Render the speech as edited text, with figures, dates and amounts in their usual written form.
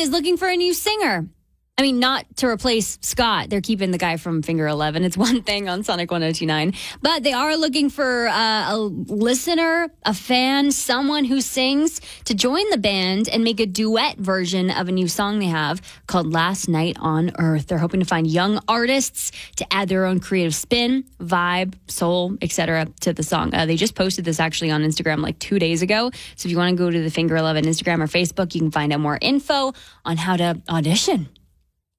is looking for a new singer. I mean, not to replace Scott. They're keeping the guy from Finger 11. It's one thing on Sonic 102.9. But they are looking for a listener, a fan, someone who sings to join the band and make a duet version of a new song they have called Last Night on Earth. They're hoping to find young artists to add their own creative spin, vibe, soul, etc. to the song. They just posted this actually on Instagram like 2 days ago. So if you want to go to the Finger 11 Instagram or Facebook, you can find out more info on how to audition.